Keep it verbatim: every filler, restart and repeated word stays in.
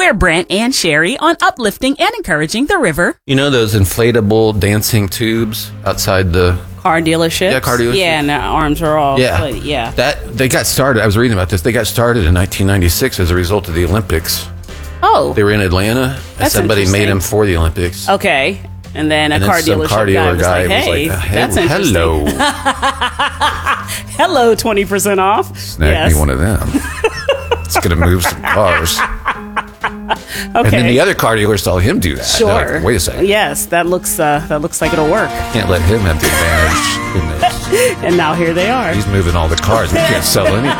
Square Brent and Sherry on uplifting and encouraging the river. You know those inflatable dancing tubes outside the Car dealership. Yeah, car dealership. Yeah, and the arms are all. Yeah, Like, yeah. That they got started. I was reading about this. They got started in nineteen ninety-six as a result of the Olympics. Oh, They were in Atlanta, and That's somebody made interesting. them for the Olympics. okay. And then a And then car some dealership car guy dealer was guy like, was "Hey, like, that's interesting. hello, Hello, twenty percent off." snag Yes. me one of them. It's gonna move some cars." Okay. And then the other car dealer saw him do that. They're Sure. like, wait a second. Yes, that looks uh, that looks like it'll work. Can't let him have the advantage in this. And now here they are. He's moving all the cars. We can't sell any.